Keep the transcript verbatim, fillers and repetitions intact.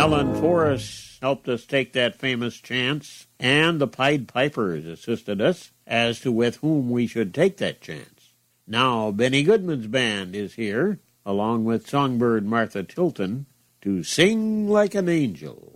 Alan Forrest helped us take that famous chance, and the Pied Pipers assisted us as to with whom we should take that chance. Now, Benny Goodman's band is here, along with songbird Martha Tilton, to Sing Like an Angel.